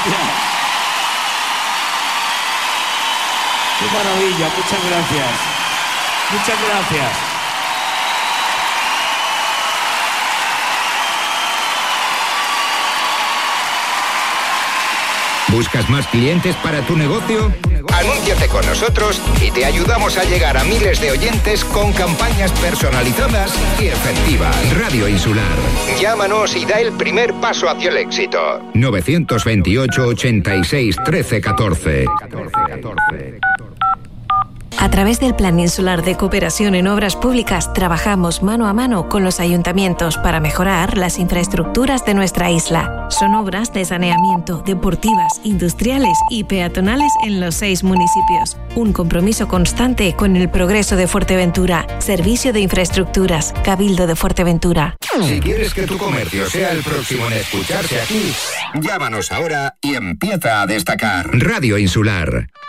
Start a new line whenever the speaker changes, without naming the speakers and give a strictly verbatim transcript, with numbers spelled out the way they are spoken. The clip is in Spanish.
gracias. Qué maravilla, muchas gracias. Muchas gracias.
¿Buscas más clientes para tu negocio? Anúnciate con nosotros y te ayudamos a llegar a miles de oyentes con campañas personalizadas y efectivas. Radio Insular. Llámanos y da el primer paso hacia el éxito. nueve dos ocho, ochenta y seis, trece, catorce.
A través del Plan Insular de Cooperación en Obras Públicas, trabajamos mano a mano con los ayuntamientos para mejorar las infraestructuras de nuestra isla. Son obras de saneamiento, deportivas, industriales y peatonales en los seis municipios. Un compromiso constante con el progreso de Fuerteventura. Servicio de Infraestructuras, Cabildo de Fuerteventura.
Si quieres que tu comercio sea el próximo en escucharse aquí, llámanos ahora y empieza a destacar. Radio Insular.